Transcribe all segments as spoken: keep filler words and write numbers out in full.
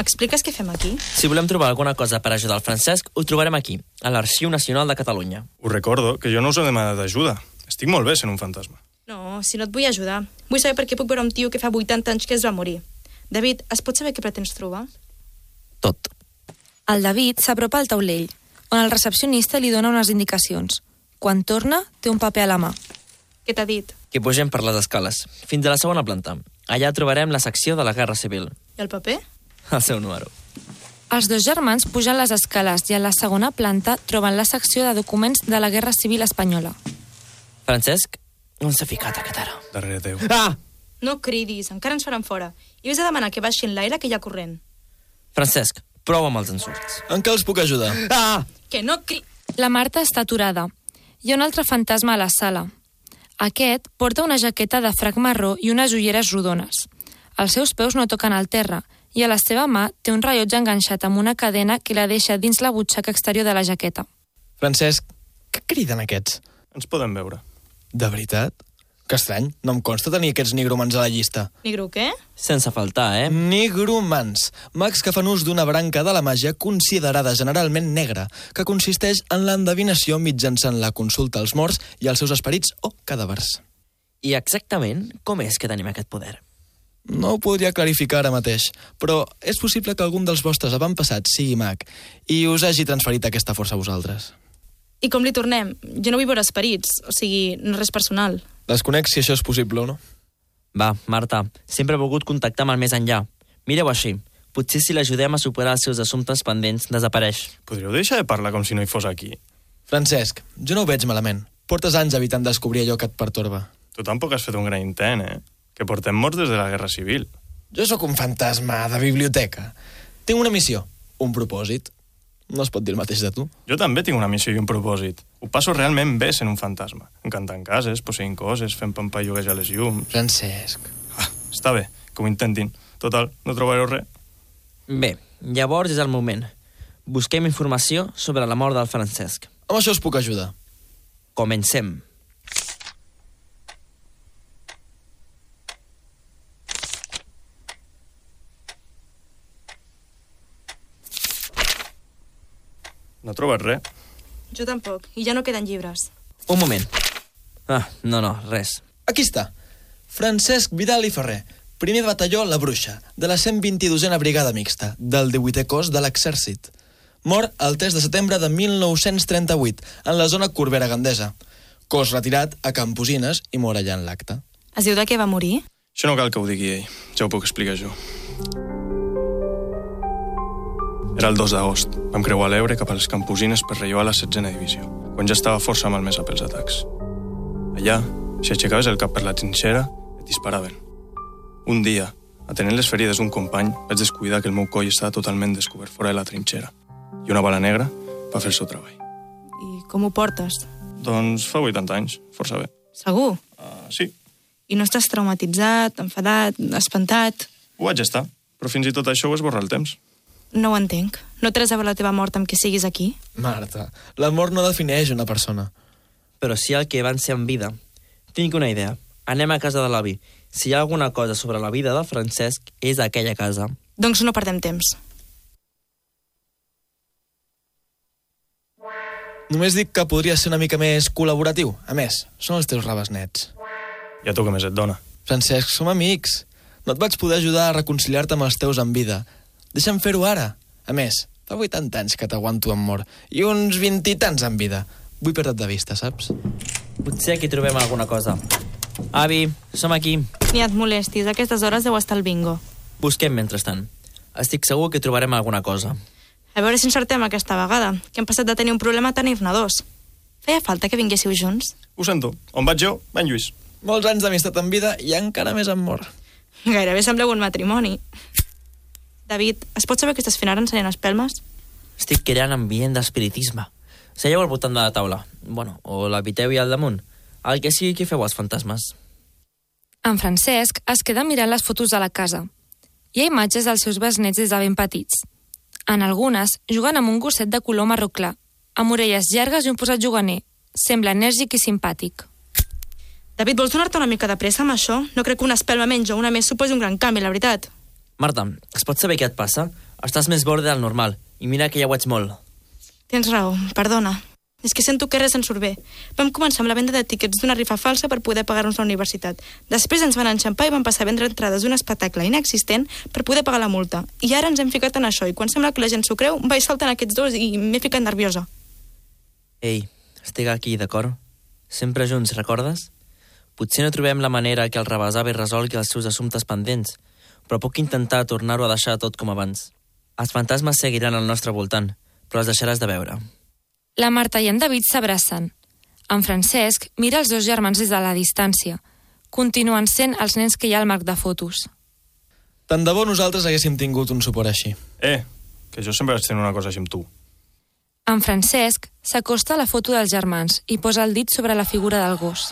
M'expliques què fem aquí? Si volem trobar alguna cosa per ajudar el Francesc, ho trobarem aquí, a l'Arxiu Nacional de Catalunya. Us recordo que jo no us he demanat ajuda. Estic molt bé sent un fantasma. No, si no et vull ajudar. Vull saber per què puc veure un tio que fa vuitanta anys que es va morir. David, es pot saber què pretens trobar? Tot. El David s'apropa al taulell, on el recepcionista li dona unes indicacions. Quan torna, té un paper a la mà. Què t'ha dit? Que pugem per les escales, fins a la segona planta. Allà trobarem la secció de la Guerra Civil. I el paper? El seu número. Els dos germans pugen les escales i a la segona planta troben la secció de documents de la Guerra Civil Espanyola. Francesc, on s'ha ficat aquest ara? Darrere teu. Ah! No cridis, encara ens faran fora. I vés a demanar que baixin l'aire que hi ha corrent. Francesc, prova amb els ensurts. En què els puc ajudar? Ah! Que no cri... La Marta està aturada. Hi ha un altre fantasma a la sala. Aquest porta una jaqueta de frac marró i unes ulleres rodones. Els seus peus no toquen al terra i a la seva mà té un rellotge enganxat amb una cadena que la deixa dins la butxaca exterior de la jaqueta. Francesc, què criden aquests? Ens podem veure. De veritat? Que estrany, no em consta tenir aquests nigromans a la llista. Nigro què? Sense faltar, eh? Nigromans, mags que fan ús d'una branca de la màgia considerada generalment negra, que consisteix en l'endevinació mitjançant la consulta als morts i als seus esperits o cadàvers. I exactament com és que tenim aquest poder? No ho podria clarificar ara mateix, però és possible que algun dels vostres avantpassats sigui mag i us hagi transferit aquesta força a vosaltres. I com li tornem? Jo no vull veure esperits, o sigui, no res personal. Desconec si això és possible o no. Va, Marta, sempre he volgut contactar amb el més enllà. Mireu així, potser si l'ajudem a superar els seus assumptes pendents, desapareix. Podríeu deixar de parlar com si no hi fos aquí? Francesc, jo no ho veig malament. Portes anys evitant descobrir allò que et pertorba. Tu tampoc has fet un gran intent, eh? Que portem morts des de la Guerra Civil. Jo sóc un fantasma de biblioteca. Tinc una missió, un propòsit. No es pot dir el mateix de tu. Jo també tinc una missió i un propòsit. Ho passo realment bé sent un fantasma. Encantant cases, posseint coses, fent pampalluguejar les llums... Francesc... Ah, està bé, que ho intentin. Total, no trobareu res. Bé, llavors és el moment. Busquem informació sobre la mort del Francesc. Amb això us puc ajudar. Comencem. No trobes res? Jo tampoc, i ja no queden llibres. Un moment. Ah, no, no, res. Aquí està. Francesc Vidal i Ferrer, primer batalló La Bruixa, de la cent vint-i-dosena Brigada Mixta, del divuitè cos de l'Exèrcit. Mort el tres de setembre de mil nou-cents trenta-vuit, en la zona Corbera Gandesa. Cos retirat a Camposines i mor allà en l'acte. Es diu de què va morir? Això no cal que ho digui ell, ja ho puc explicar jo. Era el dos d'agost. Vam creuar l'Ebre cap a les Camposines per relloar la setzena divisió, quan ja estava força malmesa pels atacs. Allà, si aixecaves el cap per la trinxera, et disparaven. Un dia, atenent les ferides d'un company, vaig descuidar que el meu coll estava totalment descobert fora de la trinxera, i una bala negra va fer el seu treball. I com ho portes? Doncs fa vuitanta anys, força bé. Segur? Uh, sí, I no estàs traumatitzat, enfadat, espantat? ho vaig estar, però fins i tot això ho esborra el temps. No ho entenc. No té res a veure la teva mort amb que siguis aquí? Marta, la mort no defineix una persona. Però sí el que van ser en vida. Tinc una idea. Anem a casa de l'avi. Si hi ha alguna cosa sobre la vida del Francesc, és a aquella casa. Doncs no perdem temps. Només dic que podria ser una mica més col·laboratiu. A més, són els teus raves nets. I a tu què més et dona? Francesc, som amics. No et vaig poder ajudar a reconciliar-te amb els teus en vida. Deixa'm fer-ho ara. A més, fa vuitanta anys que t'aguanto en mort i uns vint i tants en vida. Vull perdre't de vista, saps? Potser aquí trobem alguna cosa. Avi, som aquí. Ni et molestis, a aquestes hores deu estar el bingo. Busquem mentrestant. Estic segur que trobarem alguna cosa. A veure si encertem aquesta vegada, que hem passat de tenir un problema a tenir-ne dos. Feia falta que vinguéssiu junts? Ho sento. On vaig jo, va en Lluís. Molts anys d'amistat en vida i encara més en mort. Gairebé sembleu un matrimoni. David, es pot saber què estàs fent ara ensenyant espelmes? Estic creant ambient d'espiritisme. Seieu al voltant de la taula. Bueno, o l'habiteu i al damunt. El que sigui que feu els fantasmes. En Francesc es queda mirant les fotos de la casa. Hi ha imatges dels seus besnets des de ben petits. En algunes, juguen amb un gosset de color marró clar, amb orelles llargues i un posat juganer. Sembla enèrgic i simpàtic. David, vols donar-te una mica de pressa amb això? No crec que una espelma menys o una més suposi un gran canvi, la veritat. Marta, es pot saber què et passa? Estàs més borde del normal, i mira que ja ho ets molt. Tens raó, perdona. És que sento que res ens surt bé. Vam començar amb la venda de tíquets d'una rifa falsa per poder pagar-nos la universitat. Després ens van enxampar i van passar a vendre entrades d'un espectacle inexistent per poder pagar la multa. I ara ens hem ficat en això, i quan sembla que la gent s'ho creu, vaig saltant aquests dos i m'he ficat nerviosa. Ei, estic aquí, d'acord? Sempre junts, recordes? Potser no trobem la manera que el rebesavi resolgui els seus assumptes pendents, però puc intentar tornar-ho a deixar tot com abans. Els fantasmes seguiran al nostre voltant, però els deixaràs de veure. La Marta i en David s'abracen. En Francesc mira els dos germans des de la distància. Continuen sent els nens que hi ha al marc de fotos. Tant de bo nosaltres haguéssim tingut un suport així. Eh, que jo sempre vaig tenir una cosa així amb tu. En Francesc s'acosta a la foto dels germans i posa el dit sobre la figura del gos.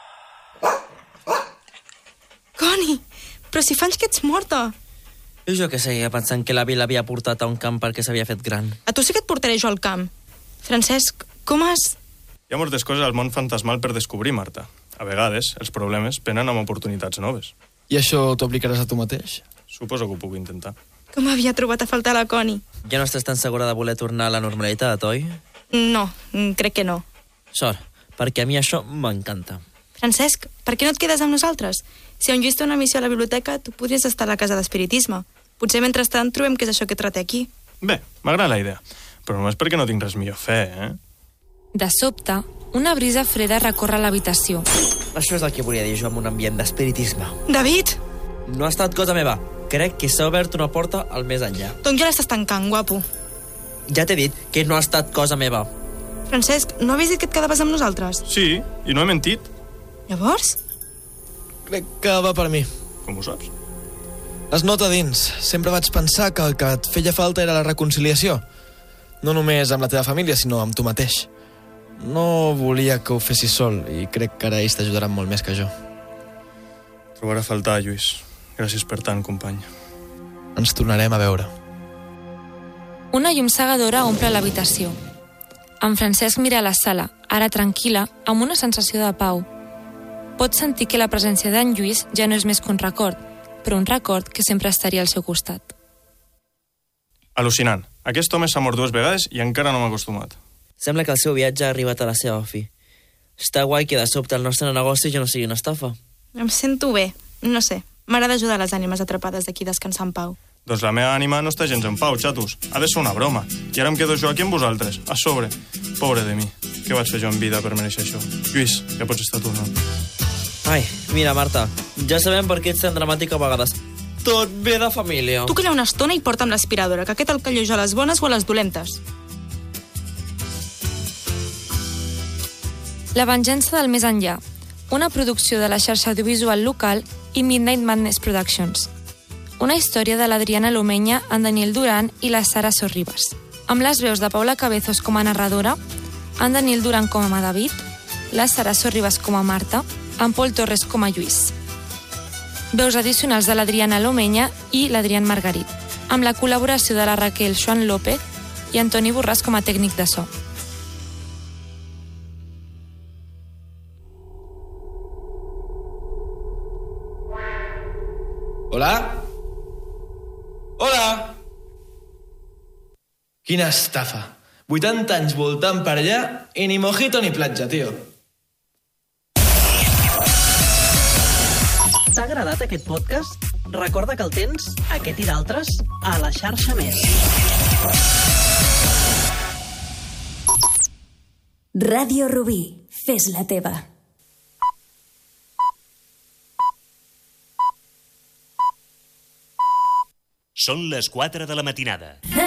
Connie, però si fa anys que ets morta. I jo que seguia pensant que l'avi l'havia portat a un camp perquè s'havia fet gran. A tu sí que et portaré jo al camp. Francesc, com has... Hi ha moltes coses al món fantasmal per descobrir, Marta. A vegades, els problemes venen amb oportunitats noves. I això t'ho aplicaràs a tu mateix? Suposo que ho puc intentar. Com havia trobat a faltar la Connie? Ja no estàs tan segura de voler tornar a la normalitat, oi? No, crec que no. Sort, perquè a mi això m'encanta. Francesc, per què no et quedes amb nosaltres? Si en Lluís té una missió a la biblioteca, tu podries estar a la casa d'espiritisme. Potser mentrestant trobem què és això que et trata aquí. Bé, m'agrada la idea. Però només perquè no tinc res millor a fer, eh? De sobte, una brisa freda recorre l'habitació. Això és el que volia dir jo amb un ambient d'espiritisme. David! No ha estat cosa meva. Crec que s'ha obert una porta al més enllà. Doncs ja l'estàs tancant, guapo. Ja t'he dit que no ha estat cosa meva. Francesc, no havies dit que et quedaves amb nosaltres? Sí, i no he mentit. Llavors? Crec que va per mi. Com ho saps? Es nota dins. Sempre vaig pensar que el que et feia falta era la reconciliació. No només amb la teva família, sinó amb tu mateix. No volia que ho fessis sol i crec que ara ells t'ajudaran molt més que jo. Trobarà a faltar, Lluís. Gràcies per tant, company. Ens tornarem a veure. Una llum cegadora omple l'habitació. En Francesc mira la sala, ara tranquil·la, amb una sensació de pau. Pot sentir que la presència d'en Lluís ja no és més que un record, però un record que sempre estaria al seu costat. Al·lucinant. Aquest home s'ha mort dues vegades i encara no m'ha acostumat. Sembla que el seu viatge ha arribat a la seva fi. Està guai que de sobte el nostre negoci ja no sigui una estafa. Em sento bé. No sé. M'agrada ajudar les ànimes atrapades d'aquí descansar en pau. Doncs la meva ànima no està gens en pau, xatos. Ha de ser una broma. I ara em quedo jo aquí amb vosaltres, a sobre. Pobre de mi. Què vaig fer jo en vida per mereixer això? Lluís, ja pots estar tu, no? Ai, mira, Marta, ja sabem per què ets tan dramàtica a vegades. Tot ve de família. Tu calla una estona i porta'm l'aspiradora, que aquest el callo jo a les bones o a les dolentes. La venjança del més enllà, una producció de la xarxa audiovisual local i Midnight Madness Productions. Una història de l'Adriana Lomenya, en Daniel Duran i la Sara Sorribas. Amb les veus de Paula Cabezos com a narradora, en Daniel Duran com a David, la Sara Sorribas com a Marta, en Pol Torres com a Lluís. Veus addicionals de l'Adriana Lomenya i l'Adrián Margarit, amb la col·laboració de la Raquel Joan López i Antoni Borràs com a tècnic de so. Hola? Hola? Quina estafa. vuitanta anys voltant per allà i ni mojito ni platja, tio. T'ha agradat aquest podcast? Recorda que el tens, aquest i d'altres, a la xarxa Més. Ràdio Rubí, fes la teva. Són les quatre de la matinada.